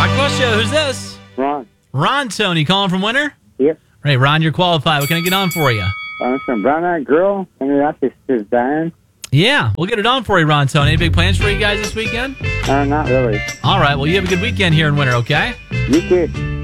Aqua Show. Who's this? Ron. Ron Tony calling from Winter? Yep. Hey, Ron, you're qualified. What can I get on for you? Some brown-eyed girl. I mean, that's just dying. Yeah, we'll get it on for you, Ron Tony. Any big plans for you guys this weekend? Not really. All right, well, you have a good weekend here in Winter, okay? You too.